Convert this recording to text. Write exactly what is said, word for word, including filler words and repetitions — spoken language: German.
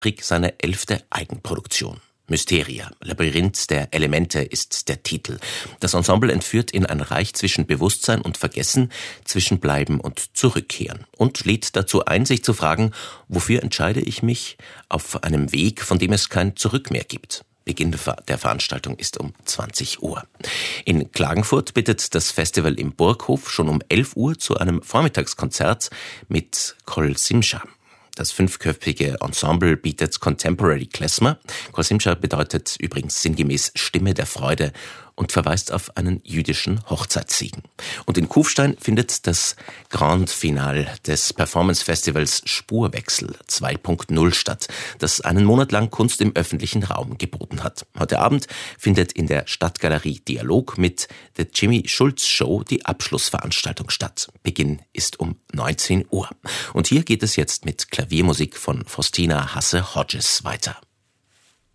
seine elfte Eigenproduktion. Mysteria, Labyrinth der Elemente ist der Titel. Das Ensemble entführt in ein Reich zwischen Bewusstsein und Vergessen, zwischen Bleiben und Zurückkehren und lädt dazu ein, sich zu fragen, wofür entscheide ich mich auf einem Weg, von dem es kein Zurück mehr gibt. Beginn der Veranstaltung ist um zwanzig Uhr. In Klagenfurt bittet das Festival im Burghof schon um elf Uhr zu einem Vormittagskonzert mit Kol Simcha. Das fünfköpfige Ensemble bietet Contemporary Klezmer. Kol Simcha bedeutet übrigens sinngemäß Stimme der Freude und verweist auf einen jüdischen Hochzeitssegen. Und in Kufstein findet das Grand Finale des Performance Festivals Spurwechsel zwei Punkt null statt, das einen Monat lang Kunst im öffentlichen Raum geboten hat. Heute Abend findet in der Stadtgalerie Dialog mit The Jimmy Schulz Show die Abschlussveranstaltung statt. Beginn ist um neunzehn Uhr. Und hier geht es jetzt mit Klaviermusik von Faustina Hasse-Hodges weiter.